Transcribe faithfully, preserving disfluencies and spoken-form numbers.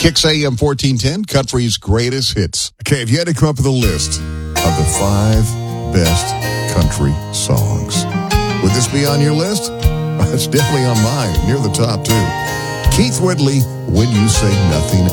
Kicks A M fourteen ten, country's greatest hits. Okay, if you had to come up with a list of the five best country songs, would this be on your list? It's definitely on mine, near the top, too. Keith Whitley, When You Say Nothing